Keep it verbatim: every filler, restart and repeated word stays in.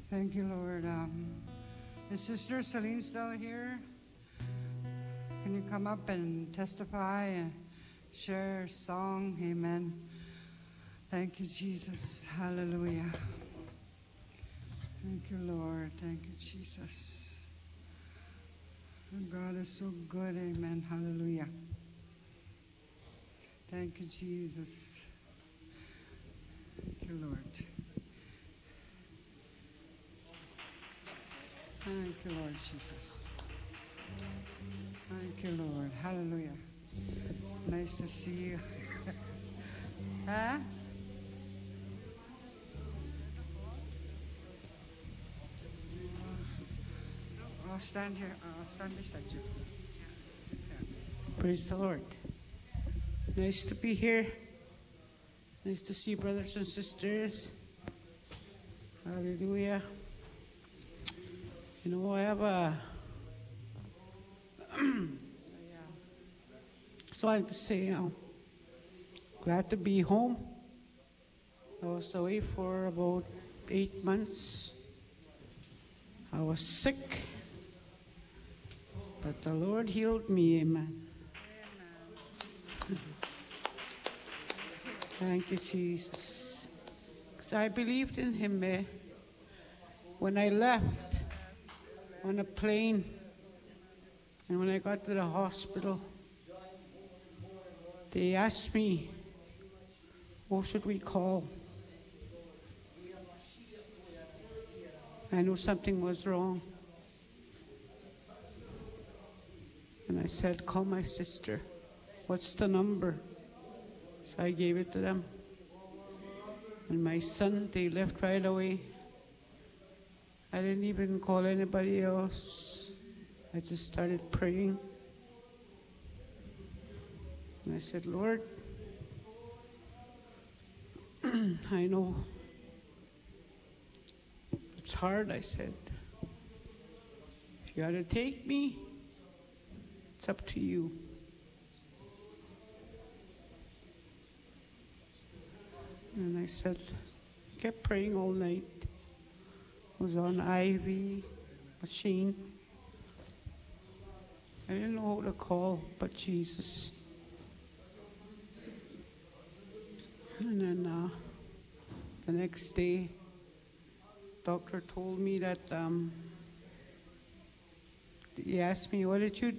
Thank you, Lord. Um, is Sister Celine still here? Can you come up and testify and share a song? Amen. Thank you, Jesus. Hallelujah. Thank you, Lord. Thank you, Jesus. God is so good. Amen. Hallelujah. Thank you, Jesus. Thank you, Lord. Thank you, Lord Jesus. Thank you, Lord. Hallelujah. Nice to see you. Huh? I'll stand here. I'll stand beside you. Praise the Lord. Nice to be here. Nice to see brothers and sisters. Hallelujah. You know, I have a so I have to say, I'm glad to be home. I was away for about eight months. I was sick, but the Lord healed me. Amen. Thank you, Jesus. Because I believed in Him. Eh? When I left on a plane and when I got to the hospital, they asked me, who should we call? I knew something was wrong. And I said, call my sister. What's the number? So I gave it to them. And my son, they left right away. I didn't even call anybody else. I just started praying. And I said, Lord, I know it's hard, I said. If you got to take me, it's up to you. And I said, kept praying all night. Was on I V machine. I didn't know who to call but Jesus. And then uh, the next day, doctor told me that um, he asked me, what did you